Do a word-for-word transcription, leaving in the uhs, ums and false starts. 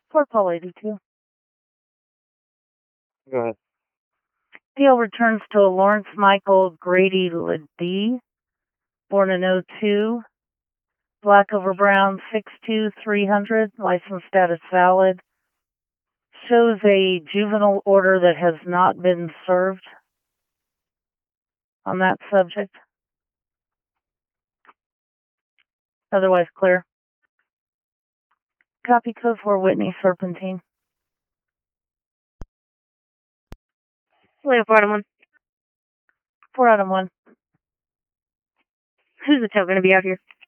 For Paul eighty-two. Go ahead. Deal returns to Lawrence Michael Grady Ledee, born in oh two. Black over brown, six two, three hundred, license status valid. Shows a juvenile order that has not been served on that subject. Otherwise clear. Copy code for Whitney Serpentine. Leopard one. Four out of one. Who's the tow going to be out here?